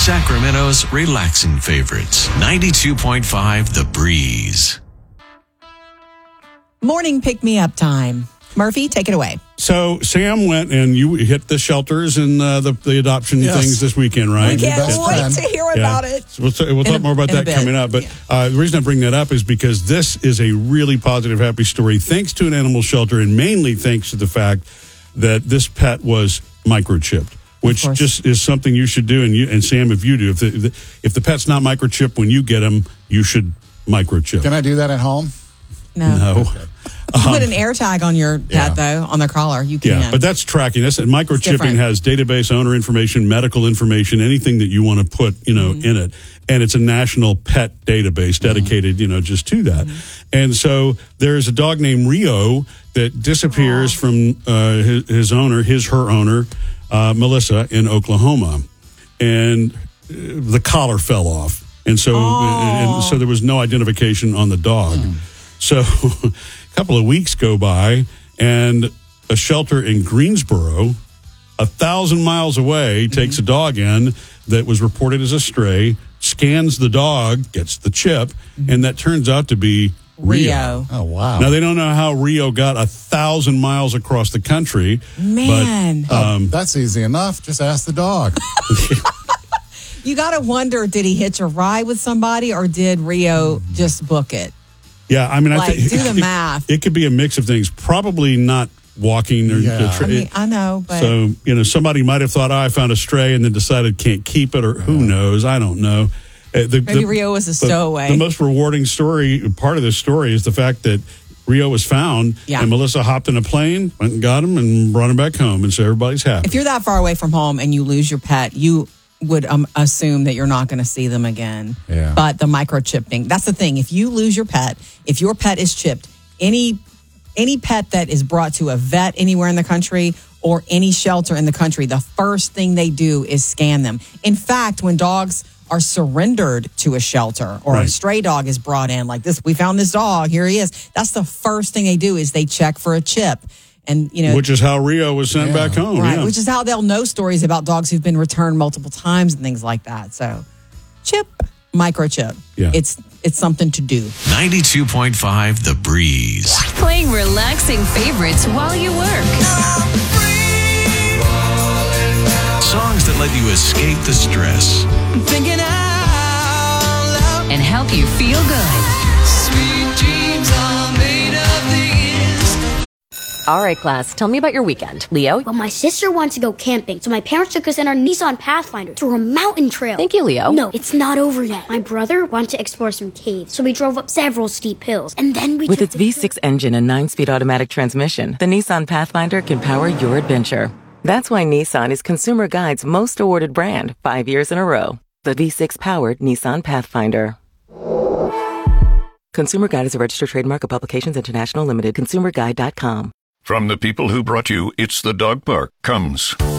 Sacramento's relaxing favorites. 92.5 The Breeze. Morning pick-me-up time. Murphy, take it away. So Sam went and you hit the shelters and the adoption things this weekend, right? We can't wait to hear about it. So we'll talk more about that coming up. But the reason I bring that up is because this is a really positive, happy story, thanks to an animal shelter and mainly thanks to the fact that this pet was microchipped, which just is something you should do. And Sam, if you do, if the pet's not microchipped when you get him, you should microchip. Can I do that at home? No. Okay. You put an air tag on your pet, though, on the collar. You can. Yeah, but that's tracking. Microchipping has database owner information, medical information, anything that you want to put, in it. And it's a national pet database dedicated, just to that. And so there's a dog named Rio that disappears from her owner, Melissa, in Oklahoma. And the collar fell off. And so there was no identification on the dog. So a couple of weeks go by, and a shelter in Greensboro, 1,000 miles away, takes a dog in that was reported as a stray, scans the dog, gets the chip, and that turns out to be Rio. Oh, wow. Now, they don't know how Rio got 1,000 miles across the country. Man. But, that's easy enough. Just ask the dog. You got to wonder, did he hitch a ride with somebody or did Rio just book it? Yeah, I mean, I think do the math. It could be a mix of things. Probably not walking or. I know, but so somebody might have thought, I found a stray, and then decided can't keep it, or who knows? I don't know. Maybe Rio was a stowaway. The most rewarding part of this story is the fact that Rio was found, and Melissa hopped in a plane, went and got him, and brought him back home, and so everybody's happy. If you're that far away from home and you lose your pet, you would assume that you're not going to see them again. Yeah. But the microchipping, that's the thing. If you lose your pet, if your pet is chipped, any pet that is brought to a vet anywhere in the country or any shelter in the country, the first thing they do is scan them. In fact, when dogs are surrendered to a shelter or a stray dog is brought in like this, we found this dog, here he is. That's the first thing they do is they check for a chip. And, which is how Rio was sent back home. Right, yeah. which is how they'll know stories about dogs who've been returned multiple times and things like that. So, microchip. Yeah. It's something to do. 92.5 The Breeze. Playing relaxing favorites while you work. Songs that let you escape the stress. Thinking out loud. And help you feel good. Sweet dreams are made of these. All right, class, tell me about your weekend. Leo? Well, my sister wanted to go camping, so my parents took us in our Nissan Pathfinder to a mountain trail. Thank you, Leo. No, it's not over yet. My brother wanted to explore some caves, so we drove up several steep hills, and then we With its V6 engine and 9-speed automatic transmission, the Nissan Pathfinder can power your adventure. That's why Nissan is Consumer Guide's most awarded brand 5 years in a row. The V6-powered Nissan Pathfinder. Consumer Guide is a registered trademark of Publications International Limited. ConsumerGuide.com. From the people who brought you It's the Dog Park comes